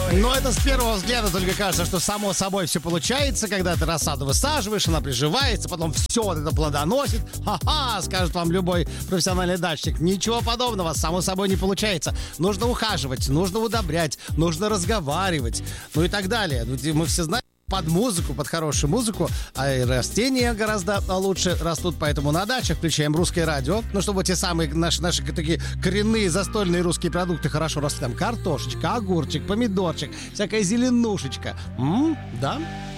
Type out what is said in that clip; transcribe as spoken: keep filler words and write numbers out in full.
Но это с первого взгляда только кажется, что само собой все получается, когда ты рассаду высаживаешь, она приживается, потом все вот это плодоносит. Ха-ха, скажет вам любой профессиональный дачник. Ничего подобного, само собой не получается. Нужно ухаживать, нужно удобрять, нужно разговаривать, ну и так далее. Мы все знаем, под музыку, под хорошую музыку, а и растения гораздо лучше растут, поэтому на дачах включаем русское радио, ну, чтобы те самые наши, наши такие коренные застольные русские продукты хорошо росли. Там картошечка, огурчик, помидорчик, всякая зеленушечка. М-м, да?